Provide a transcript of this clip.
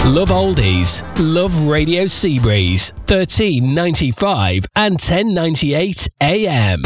Love oldies. Love Radio Seabreeze. 1395 and 1098 AM.